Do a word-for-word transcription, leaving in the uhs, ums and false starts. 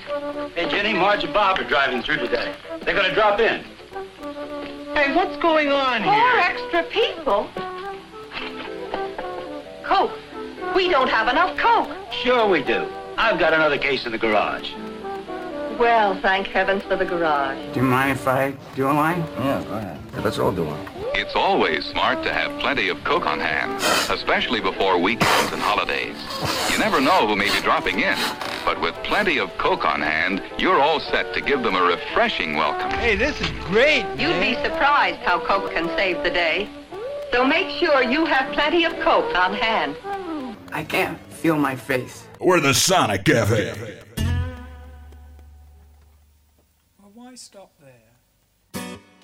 Hey, Jenny, Marge and Bob are driving through today. They're going to drop in. Hey, what's going on Four here? extra people? Coke. We don't have enough Coke. Sure we do. I've got another case in the garage. Well, thank heavens for the garage. Do you mind if I do a line? Yeah, go ahead. Yeah, let's all do one. It's always smart to have plenty of Coke on hand, especially before weekends and holidays. You never know who may be dropping in, but with plenty of Coke on hand, you're all set to give them a refreshing welcome. Hey, this is great, You'd be surprised how Coke can save the day. So make sure you have plenty of Coke on hand. I can't feel my face. We're the Sonic Cafe. Well, why stop there?